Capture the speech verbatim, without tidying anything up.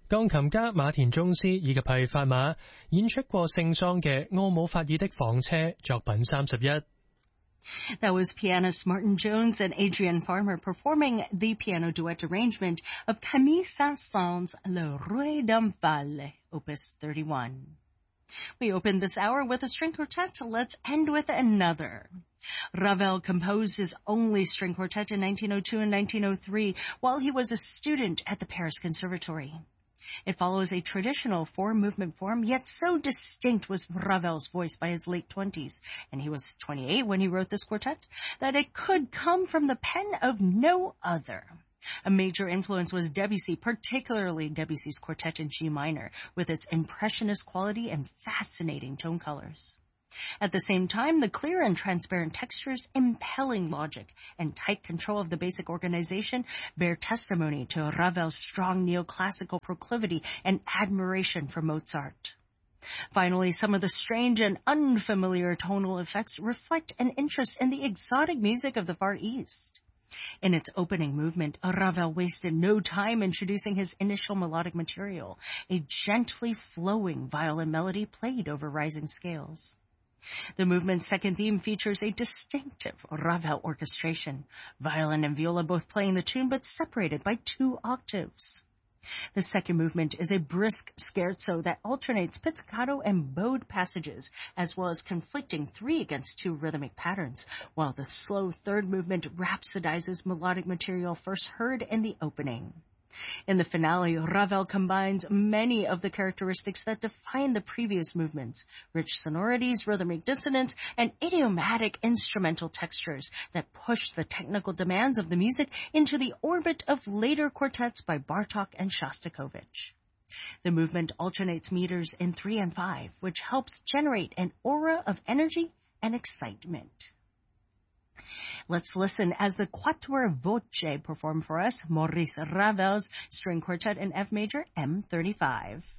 鋼琴家馬田鐘斯以及係法馬演出過聖桑嘅奧姆法爾的房車作品三十一。 That was pianist Martin Jones and Adrian Farmer performing the piano duet arrangement of Camille Saint-Saëns' Le Roi d'Amphalle, Opus thirty-one. We opened this hour with a string quartet. Let's end with another. Ravel composed his only string quartet in nineteen oh two and nineteen oh three while he was a student at the Paris Conservatory. It follows a traditional four-movement form, yet so distinct was Ravel's voice by his late twenties, and he was twenty-eight when he wrote this quartet, that it could come from the pen of no other. A major influence was Debussy, particularly Debussy's quartet in G minor, with its impressionist quality and fascinating tone colors. At the same time, the clear and transparent textures, impelling logic, and tight control of the basic organization bear testimony to Ravel's strong neoclassical proclivity and admiration for Mozart. Finally, some of the strange and unfamiliar tonal effects reflect an interest in the exotic music of the Far East. In its opening movement, Ravel wasted no time introducing his initial melodic material, a gently flowing violin melody played over rising scales. The movement's second theme features a distinctive Ravel orchestration, violin and viola both playing the tune but separated by two octaves. The second movement is a brisk scherzo that alternates pizzicato and bowed passages, as well as conflicting three against two rhythmic patterns, while the slow third movement rhapsodizes melodic material first heard in the opening. In the finale, Ravel combines many of the characteristics that define the previous movements, rich sonorities, rhythmic dissonance, and idiomatic instrumental textures that push the technical demands of the music into the orbit of later quartets by Bartók and Shostakovich. The movement alternates meters in three and five, which helps generate an aura of energy and excitement. Let's listen as the Quatuor Voce perform for us Maurice Ravel's string quartet in F major, M thirty-five.